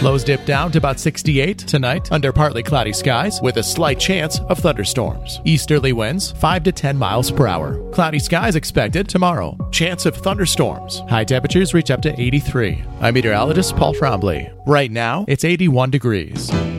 Lows dip down to about 68 tonight under partly cloudy skies with a slight chance of thunderstorms. Easterly winds 5 to 10 miles per hour. Cloudy skies expected tomorrow. Chance of thunderstorms. High temperatures reach up to 83. I'm meteorologist Paul Trombley. Right now, it's 81 degrees.